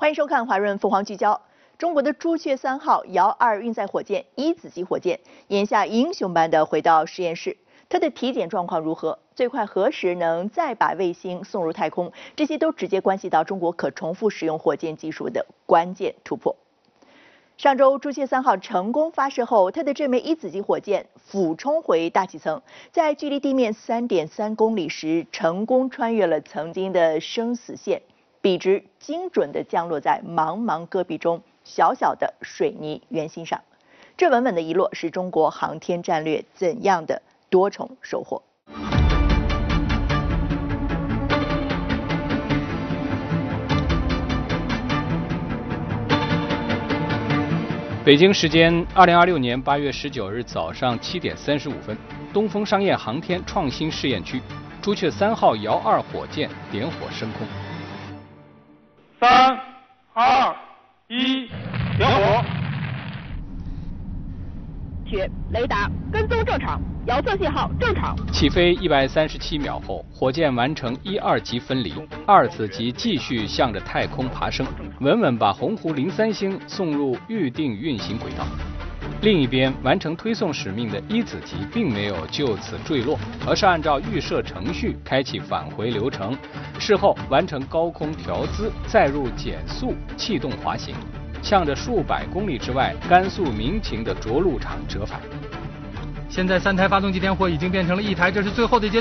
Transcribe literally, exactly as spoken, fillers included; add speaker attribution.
Speaker 1: 欢迎收看华润凤凰聚焦。中国的朱雀三号遥二运载火箭一子级火箭，眼下英雄般的回到实验室，它的体检状况如何？最快何时能再把卫星送入太空？这些都直接关系到中国可重复使用火箭技术的关键突破。上周朱雀三号成功发射后，它的这枚一子级火箭俯冲回大气层，在距离地面 三点三公里时，成功穿越了曾经的生死线。笔直精准地降落在茫茫戈壁中小小的水泥圆心上，这稳稳的一落是中国航天战略怎样的多重收获？
Speaker 2: 北京时间二零二六年八月十九日早上七点三十五分，东风商业航天创新试验区朱雀三号遥二火箭点火升空。
Speaker 3: 三、二、一，点火！
Speaker 4: 取雷达跟踪正常，遥测信号正常。
Speaker 2: 起飞一百三十七秒后，火箭完成一二级分离，二子级继续向着太空爬升，稳稳把鸿鹄零三星送入预定运行轨道。另一边，完成推送使命的一子级并没有就此坠落，而是按照预设程序开启返回流程，事后完成高空调姿，再入减速气动滑行，向着数百公里之外甘肃民勤的着陆场折返。
Speaker 5: 现在三台发动机点火已经变成了一台，这是最后的一阶